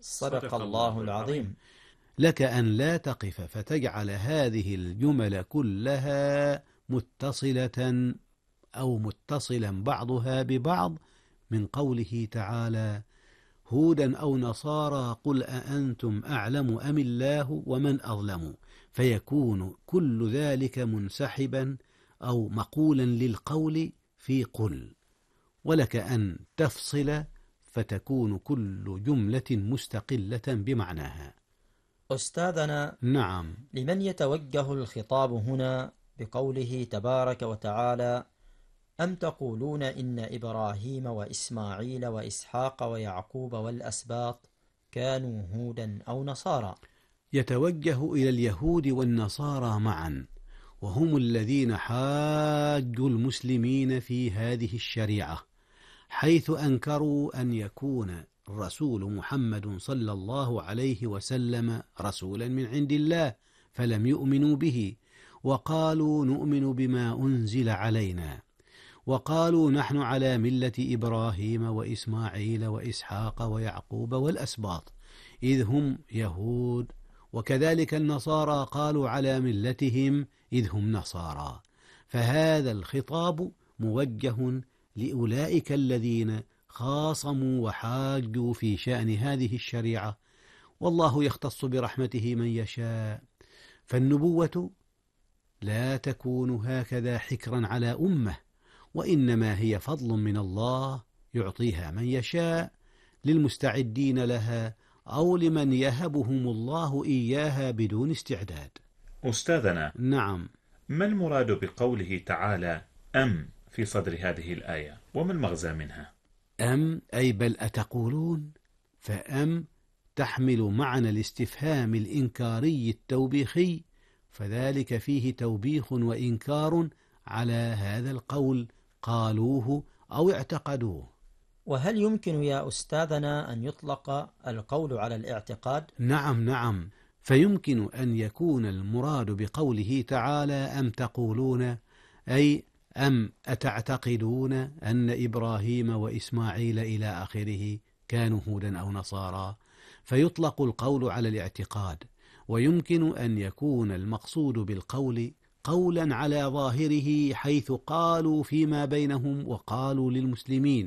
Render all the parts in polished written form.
صدق الله العظيم. لك أن لا تقف فتجعل هذه الجمل كلها متصلة أو متصلا بعضها ببعض من قوله تعالى: هودا أو نصارى قل أأنتم أعلم أم الله ومن أظلم، فيكون كل ذلك منسحبا أو مقولا للقول في قل. ولك أن تفصل فتكون كل جملة مستقلة بمعناها. أستاذنا، نعم. لمن يتوجه الخطاب هنا بقوله تبارك وتعالى: أم تقولون إن إبراهيم وإسماعيل وإسحاق ويعقوب والأسباط كانوا هودا أو نصارى؟ يتوجه إلى اليهود والنصارى معا، وهم الذين حاجوا المسلمين في هذه الشريعة، حيث أنكروا أن يكون الرسول محمد صلى الله عليه وسلم رسولا من عند الله، فلم يؤمنوا به، وقالوا نؤمن بما أنزل علينا، وقالوا نحن على ملة إبراهيم وإسماعيل وإسحاق ويعقوب والأسباط، إذ هم يهود، وكذلك النصارى قالوا على ملتهم إذ هم نصارى. فهذا الخطاب موجه لأولئك الذين خاصموا وحاجوا في شأن هذه الشريعة، والله يختص برحمته من يشاء. فالنبوة لا تكون هكذا حكرا على أمة، وإنما هي فضل من الله يعطيها من يشاء للمستعدين لها أو لمن يهبهم الله إياها بدون استعداد. أستاذنا، نعم. ما المراد بقوله تعالى أم في صدر هذه الآية، وما المغزى منها؟ أم أي بل أتقولون، فأم تحمل معنى الاستفهام الإنكاري التوبيخي، فذلك فيه توبيخ وإنكار على هذا القول قالوه أو اعتقدوه. وهل يمكن يا أستاذنا أن يطلق القول على الاعتقاد؟ نعم، فيمكن أن يكون المراد بقوله تعالى أم تقولون، أي أم أتعتقدون أن إبراهيم وإسماعيل إلى آخره كانوا هودا أو نصارى، فيطلق القول على الاعتقاد. ويمكن أن يكون المقصود بالقول قولا على ظاهره، حيث قالوا فيما بينهم وقالوا للمسلمين،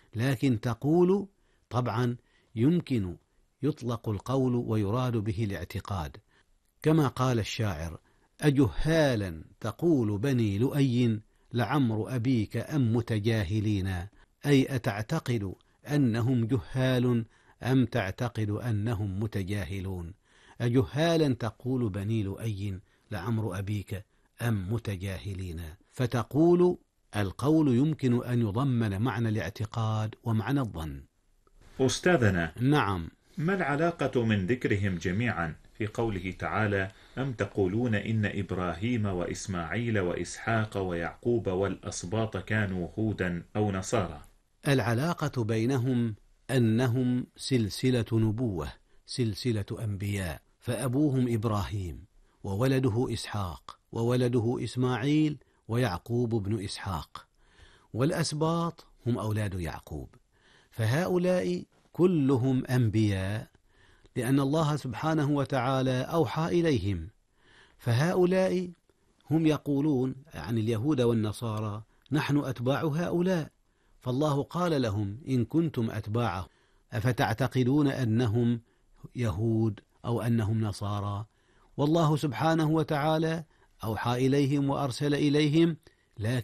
لكن تقول طبعا يمكن يطلق القول ويراد به الاعتقاد، كما قال الشاعر: أجهالا تقول بني لؤي لعمر أبيك أم متجاهلين، أي أتعتقد أنهم جهال أم تعتقد أنهم متجاهلون. أجهالا تقول بني لؤي لعمر أبيك أم متجاهلين، فتقول القول يمكن أن يضمن معنى الاعتقاد ومعنى الظن. أستاذنا، نعم. ما العلاقة من ذكرهم جميعا في قوله تعالى أم تقولون إن إبراهيم وإسماعيل وإسحاق ويعقوب والأسباط كانوا هودا أو نصارى؟ العلاقة بينهم أنهم سلسلة نبوة، سلسلة أنبياء، فأبوهم إبراهيم وولده إسحاق وولده إسماعيل ويعقوب بن إسحاق، والأسباط هم أولاد يعقوب، فهؤلاء كلهم أنبياء، لأن الله سبحانه وتعالى أوحى إليهم. فهؤلاء هم يقولون عن اليهود والنصارى نحن أتباع هؤلاء، فالله قال لهم إن كنتم أتباعه أفتعتقدون أنهم يهود أو أنهم نصارى؟ والله سبحانه وتعالى أوحى إليهم وأرسل إليهم، لكن